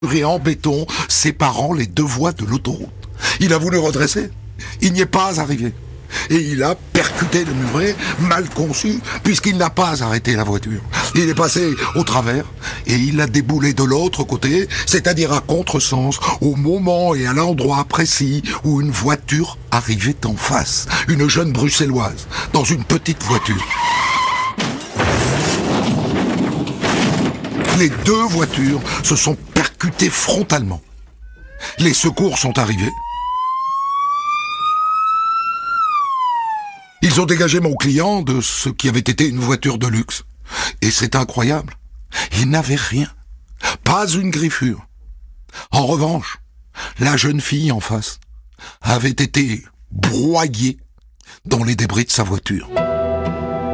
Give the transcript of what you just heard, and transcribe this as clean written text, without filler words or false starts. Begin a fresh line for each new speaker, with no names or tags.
et en béton séparant les deux voies de l'autoroute. Il a voulu redresser. Il n'y est pas arrivé. Et il a percuté le muret, mal conçu, puisqu'il n'a pas arrêté la voiture. Il est passé au travers, et il a déboulé de l'autre côté, c'est-à-dire à contresens, au moment et à l'endroit précis où une voiture arrivait en face. Une jeune bruxelloise, dans une petite voiture. Les deux voitures se sont percutées frontalement. Les secours sont arrivés. Ils ont dégagé mon client de ce qui avait été une voiture de luxe. Et c'est incroyable. Il n'avait rien. Pas une griffure. En revanche, la jeune fille en face avait été broyée dans les débris de sa voiture.